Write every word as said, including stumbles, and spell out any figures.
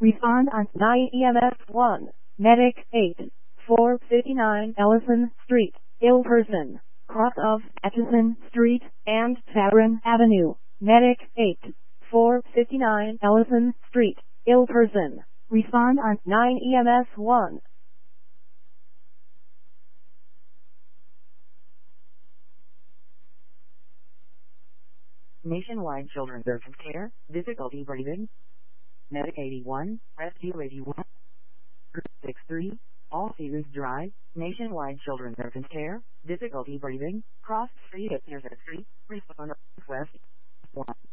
Respond on nine E M S one. Medic eight. four fifty-nine Ellison Street, ill person, cross of Atchison Street and Tarrant Avenue. Medic eight. four fifty-nine Ellison Street, ill person. Respond on nine E M S one. Nationwide Children's Urgent Care, difficulty breathing. Medic eighty-one, Rescue eighty-one, six three, All Seasons Drive, Nationwide Children's Urgent Care, difficulty breathing, cross street at Pierce Street, respond west one.